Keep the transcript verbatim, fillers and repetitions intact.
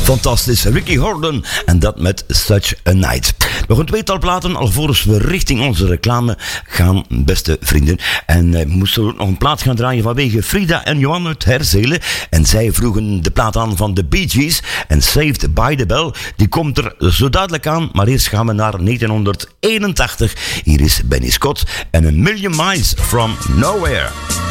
Fantastisch, Ricky Horton en dat met Such a Night. Nog een tweetal platen alvorens we richting onze reclame gaan, beste vrienden. En uh, moesten we ook nog een plaat gaan draaien vanwege Frida en Johan uit Herzelen. En zij vroegen de plaat aan van de Bee Gees en Saved by the Bell. Die komt er zo dadelijk aan, maar eerst gaan we naar negentien eenentachtig. Hier is Benny Scott en A Million Miles from Nowhere.